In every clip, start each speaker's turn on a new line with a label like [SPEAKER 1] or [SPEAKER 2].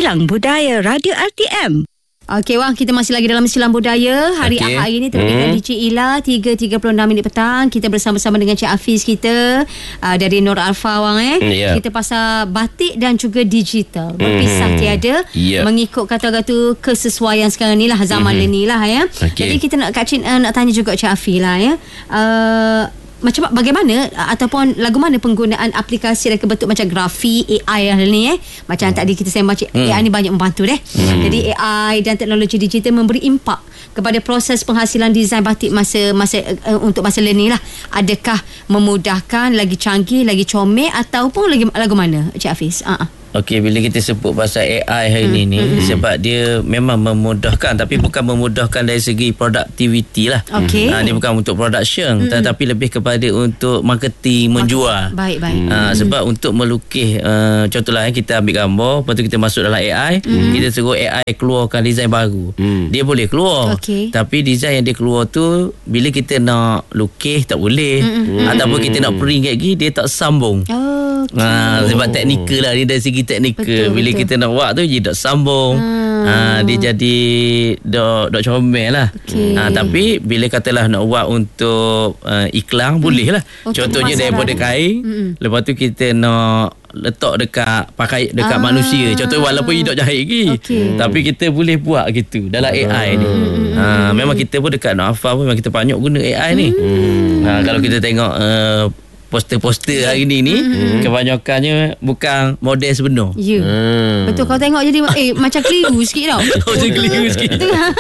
[SPEAKER 1] Silang Budaya Radio RTM.
[SPEAKER 2] Okey, Wang, kita masih lagi dalam Silang Budaya. Hari Ahad ini terbitkan di Cik Ila 3.36 petang. Kita bersama-sama dengan Cik Hafiz kita dari Nur Alfa, Wang. Kita pasal batik dan juga digital. Berpisah tiada. Mengikut kata-kata kesesuaian sekarang ni lah, zaman ni lah ya. Jadi kita nak nak tanya juga Cik Hafiz lah ya. Macam bagaimana ataupun lagu mana penggunaan aplikasi dan bentuk macam grafik AI ni macam tadi kita sembang AI ni banyak membantu jadi AI dan teknologi digital memberi impak kepada proses penghasilan desain batik untuk masa ni lah. Adakah memudahkan, lagi canggih, lagi comel ataupun lagi lagu mana Cik Hafiz?
[SPEAKER 3] Okey, bila kita sebut pasal AI hari ni sebab dia memang memudahkan, tapi bukan memudahkan dari segi productivity lah. Dia bukan untuk production, tetapi lebih kepada untuk marketing, menjual.
[SPEAKER 2] Baik.
[SPEAKER 3] Sebab untuk melukis, contohlah kita ambil gambar, lepas tu kita masuk dalam AI, kita suruh AI keluarkan desain baru. Dia boleh keluar, tapi desain yang dia keluar tu bila kita nak lukis tak boleh, ataupun kita nak print lagi dia tak sambung. Sebab teknikal lah, dia dari segi teknikal. Bila kita nak buat tu dia tak sambung. Dia jadi dok comel lah. Tapi bila katalah nak buat untuk iklan boleh lah. Contohnya daripada kain, lepas tu kita nak letak dekat manusia. Contoh walaupun dia tak jahit lagi, tapi kita boleh buat gitu dalam AI ni. Memang kita pun dekat nak hafal pun memang kita banyak guna AI ni. Kalau kita tengok poster-poster hari ni kebanyakannya bukan model sebenar.
[SPEAKER 2] Betul, kau tengok jadi macam keliru sikit tau.
[SPEAKER 3] Macam keliru sikit.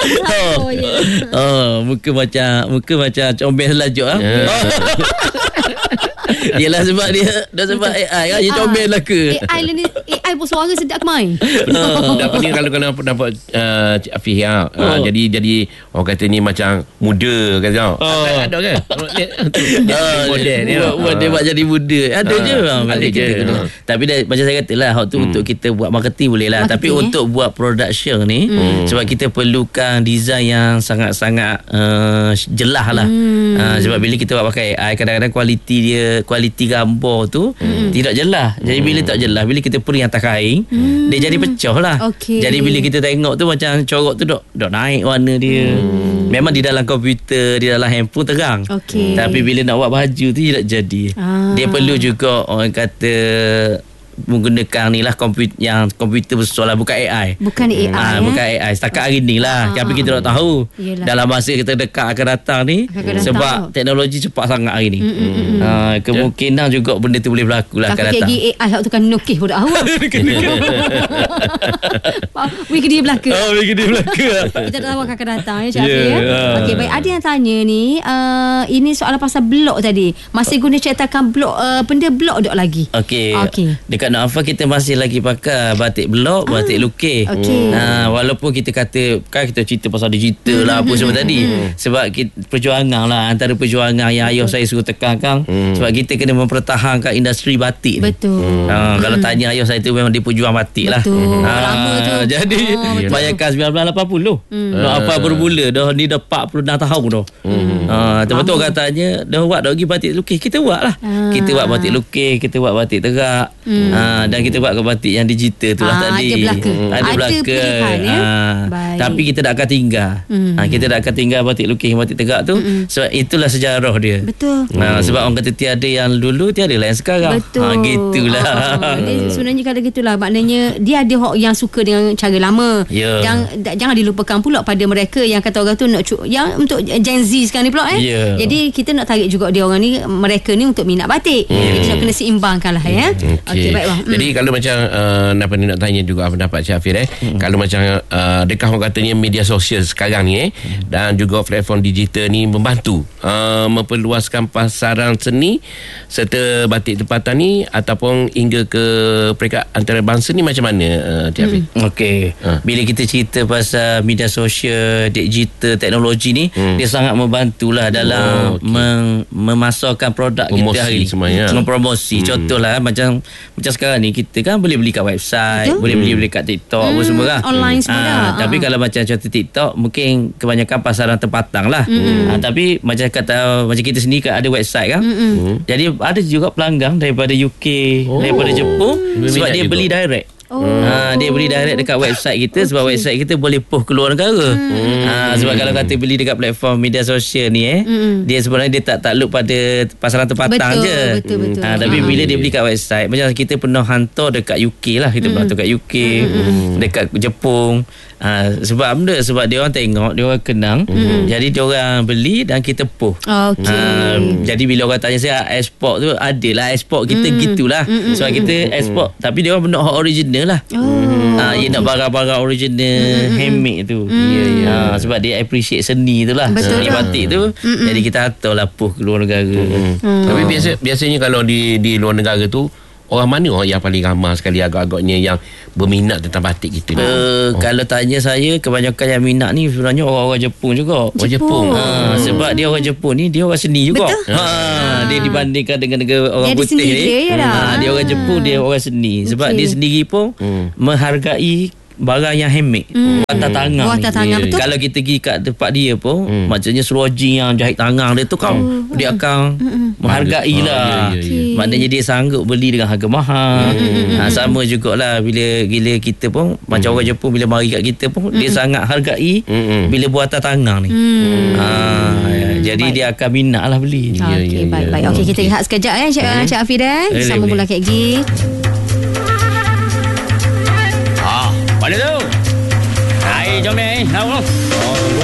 [SPEAKER 3] Muka macam comel selajuk Yelah sebab sebab AI kan, dia comel lah ke.
[SPEAKER 2] AI pun suara sedap main.
[SPEAKER 4] Apa ni kalau nampak Cik Hafiz jadi orang kata ni macam muda kan tau. Ada kan? Model ni
[SPEAKER 3] buat dia buat jadi muda. Ada je balik je. Tapi macam saya kata lah, tu untuk kita buat marketing boleh lah. Tapi untuk buat production ni sebab kita perlukan design yang sangat-sangat jelas lah. Sebab bila kita buat pakai AI, kadang-kadang kualiti gambar tu tidak jelas. Jadi bila tak jelas, bila kita print atas kain, dia jadi pecah lah. Jadi bila kita tengok tu macam corak tu dok naik warna dia. Memang di dalam komputer, di dalam handphone terang. Tapi bila nak buat baju tu tidak jadi. Dia perlu juga orang kata menggunakan ni lah komputer besar lah, bukan AI.
[SPEAKER 2] Bukan AI.
[SPEAKER 3] Setakat hari ni lah. Tapi kita tak tahu dalam masa kita dekat akan datang ni, sebab teknologi cepat sangat hari ni. Kemungkinan juga benda tu boleh berlaku lah akan datang.
[SPEAKER 2] Tapi AI tu kan nukih budak awal. Wih dia belaka. Kita tak tahu akan datang Cik Hafiz Okey, baik. Ada yang tanya ni, ini soalan pasal blok tadi. Masih guna cetakan blok, benda blok dok lagi?
[SPEAKER 3] Okey. Dekat Nafa kita masih lagi pakai batik blok, batik lukis. Walaupun kita kata kan kita cerita pasal digital lah apa semua tadi. Sebab perjuangan lah, antara perjuangan yang ayah saya suruh tekankan, sebab kita kena mempertahankan industri batik ni.
[SPEAKER 2] Betul.
[SPEAKER 3] Kalau tanya ayah saya tu memang dia pejuang batik lah.
[SPEAKER 2] Lama tu.
[SPEAKER 3] Jadi bayangkan 1980 nak apa bermula dah, ni dah 46 tahun dah. Betul katanya dah buat dah lagi batik lukis, kita buat lah. Kita buat batik lukis, kita buat batik terak. Dan kita buat ke batik yang digital tu lah tadi. Ada belaka. Tapi kita tak akan tinggal. Kita tak akan tinggal batik lukis, batik tegak tu. Sebab itulah sejarah dia.
[SPEAKER 2] Betul.
[SPEAKER 3] Sebab orang kata tiada yang dulu, tiada lah yang sekarang.
[SPEAKER 2] Betul.
[SPEAKER 3] Gitulah.
[SPEAKER 2] Sebenarnya kalau gitulah, maknanya dia ada hok yang suka dengan cara lama. Jangan dilupakan pula pada mereka yang kata orang tu yang untuk Gen Z sekarang ni pula Jadi kita nak tarik juga dia orang ni, mereka ni untuk minat batik. Jadi kena seimbangkan lah Okey, baik bang.
[SPEAKER 4] Jadi kalau macam nak tanya juga pendapat Cik Hafiz kalau macam dekat orang katanya media sosial sekarang ni dan juga platform digital ni membantu memperluaskan pasaran seni serta batik tempatan ni ataupun hingga ke peringkat antarabangsa ni, macam mana Cik Hafiz?
[SPEAKER 3] Okey. Bila kita cerita pasal media sosial, digital, teknologi ni, dia sangat membantulah dalam memasarkan produk
[SPEAKER 4] promosi
[SPEAKER 3] kita hari
[SPEAKER 4] semuanya.
[SPEAKER 3] Mempromosi. Contohlah macam sekarang ni kita kan boleh beli kat website, boleh beli kat TikTok apa semua kan.
[SPEAKER 2] Online semua.
[SPEAKER 3] Tapi kalau macam contoh TikTok mungkin kebanyakan pasaran tempatan lah. Tapi macam kita sendiri kan ada website kan. Jadi ada juga pelanggan daripada UK, daripada Jepun, sebab dia beli direct. Dia beli direct dekat website kita. Sebab website kita boleh post keluar negara. Sebab kalau kata beli dekat platform media sosial ni dia sebenarnya dia tak look pada pasaran tempatan je.
[SPEAKER 2] Betul.
[SPEAKER 3] Tapi bila dia beli kat website, macam kita pernah hantar dekat UK lah. Kita pernah hantar dekat UK, dekat Jepun. Sebab benda, sebab dia orang tengok, dia orang kenang. Jadi dia orang beli dan kita post. Jadi bila orang tanya saya ekspor tu, adalah ekspor kita gitulah. Sebab kita ekspor, tapi dia orang benda original lah. Dia nak barang-barang original, handmade tu. Sebab dia appreciate seni tu lah. Seni batik tu. Jadi kita hantarlah post ke luar negara.
[SPEAKER 4] Tapi biasanya kalau di luar negara tu, orang mana orang yang paling ramai sekali agak-agaknya yang berminat tentang batik kita ni?
[SPEAKER 3] Kalau tanya saya, kebanyakan yang minat ni sebenarnya orang-orang Jepun juga.
[SPEAKER 4] Orang Jepun.
[SPEAKER 3] Sebab dia orang Jepun ni, dia orang seni juga. Dia dibandingkan dengan negara orang putih ni. Dia orang Jepun, dia orang seni. Sebab dia sendiri pun menghargai barang yang handmade, buatan tangan
[SPEAKER 2] betul.
[SPEAKER 3] Kalau kita pergi kat tempat dia pun, macamnya seruji yang jahit tangan dia tu kan, dia akan menghargai lah. Maknanya dia sanggup beli dengan harga mahal. Sama jugalah bila kita pun macam orang Jepun, bila mari kat kita pun dia sangat hargai bila buatan tangan ni. Jadi dia akan minat lah beli.
[SPEAKER 2] Baik. Okey, kita rehat sekejap Encik Hafid sambung pula kek lagi.
[SPEAKER 3] Pada tu. Hai, jom ni.